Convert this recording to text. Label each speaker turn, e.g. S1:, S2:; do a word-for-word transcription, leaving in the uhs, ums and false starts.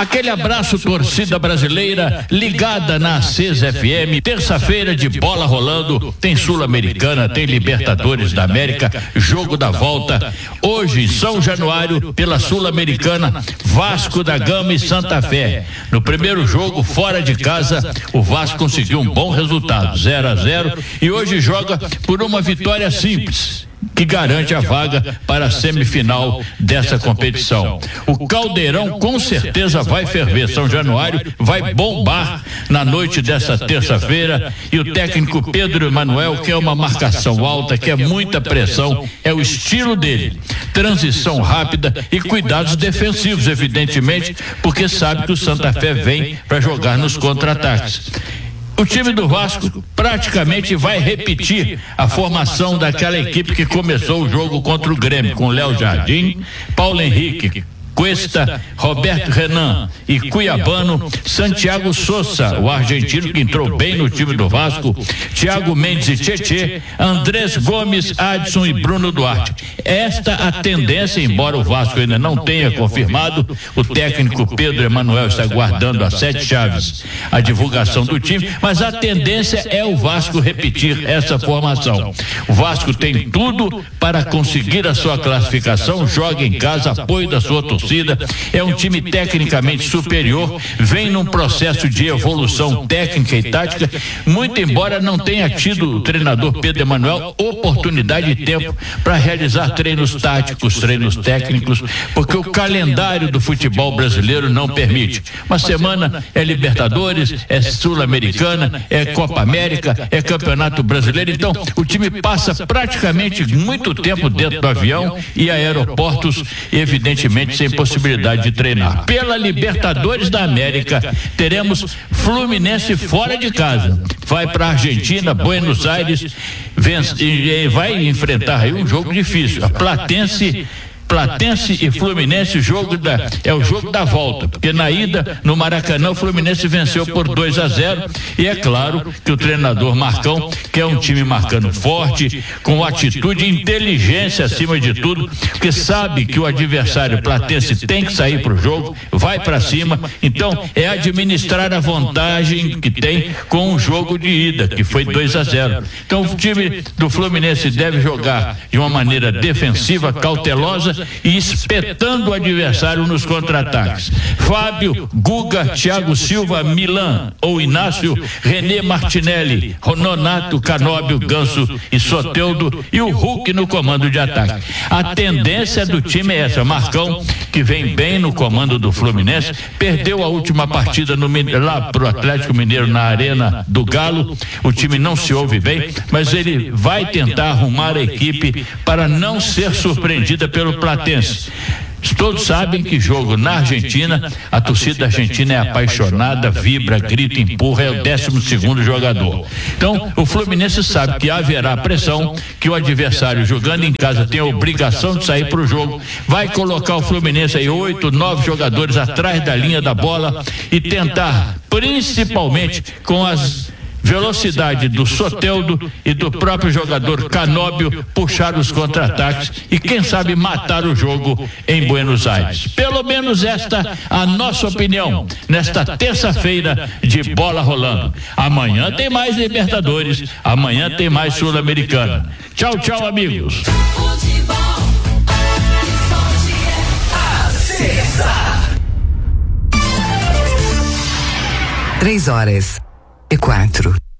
S1: Aquele abraço, torcida brasileira, ligada na Acesa F M. Terça-feira de bola rolando, tem Sul-Americana, tem Libertadores da América, jogo da volta. Hoje, em São Januário, pela Sul-Americana, Vasco da Gama e Santa Fé. No primeiro jogo, fora de casa, o Vasco conseguiu um bom resultado, zero a zero, e hoje joga por uma vitória simples, que garante a vaga para a semifinal dessa competição. O Caldeirão com certeza vai ferver. São Januário vai bombar na noite dessa terça-feira, e o técnico Pedro Emanuel quer uma marcação alta, quer muita pressão, é o estilo dele. Transição rápida e cuidados defensivos, evidentemente, porque sabe que o Santa Fé vem para jogar nos contra-ataques. O time do Vasco praticamente vai repetir a formação daquela equipe que começou o jogo contra o Grêmio, com Léo Jardim, Paulo Henrique, Cuesta, Roberto Renan e Cuiabano, Santiago Sousa, o argentino que entrou bem no time do Vasco, Thiago Mendes e Tietê, Andrés Gomes, Adson e Bruno Duarte. Esta a tendência, embora o Vasco ainda não tenha confirmado, o técnico Pedro Emanuel está guardando as sete chaves a divulgação do time, mas a tendência é o Vasco repetir essa formação. O Vasco tem tudo para conseguir a sua classificação, joga em casa, apoio da sua torcida. É um time tecnicamente superior, vem num processo de evolução técnica e tática, muito embora não tenha tido o treinador Pedro Emanuel oportunidade e tempo para realizar treinos táticos, treinos técnicos, porque o calendário do futebol brasileiro não permite. Uma semana é Libertadores, é Sul-Americana, é Copa América, é Campeonato Brasileiro, então o time passa praticamente muito tempo dentro do avião e aeroportos, evidentemente sem possibilidade de treinar. Pela Libertadores da América, teremos Fluminense fora de casa, vai para a Argentina, Buenos Aires, vence, e, e vai enfrentar aí um jogo difícil. A Platense Platense e Fluminense, o jogo da, é o jogo da volta, porque na ida no Maracanã o Fluminense venceu por dois a zero, e é claro que o treinador Marcão, que é um time marcando forte, com atitude e inteligência acima de tudo, porque sabe que o adversário Platense tem que sair para o jogo, vai para cima, então é administrar a vantagem que tem com o jogo de ida, que foi dois a zero. Então o time do Fluminense deve jogar de uma maneira defensiva, cautelosa, e espetando o adversário nos contra-ataques. Fábio, Guga, Thiago Silva, Milan ou Inácio, René Martinelli, Nonato, Canóbio, Ganso e Soteldo, e o Hulk no comando de ataque. A tendência do time é essa. Marcão, que vem bem no comando do Fluminense, perdeu a última partida no, lá pro Atlético Mineiro na Arena do Galo. O time não se ouve bem, mas ele vai tentar arrumar a equipe para não ser surpreendida pelo Platense. Todos sabem que jogo na Argentina, a torcida argentina é apaixonada, vibra, grita, empurra, é o décimo segundo jogador. Então, o Fluminense sabe que haverá pressão, que o adversário jogando em casa tem a obrigação de sair para o jogo, vai colocar o Fluminense aí oito, nove jogadores atrás da linha da bola e tentar, principalmente com as velocidade do Soteldo e do próprio jogador Canóbio, puxar os contra-ataques e quem sabe matar o jogo em Buenos Aires. Pelo menos esta a nossa opinião nesta terça-feira de bola rolando. Amanhã tem mais Libertadores, amanhã tem mais Sul-Americana. Tchau, tchau, amigos.
S2: Três horas e quatro.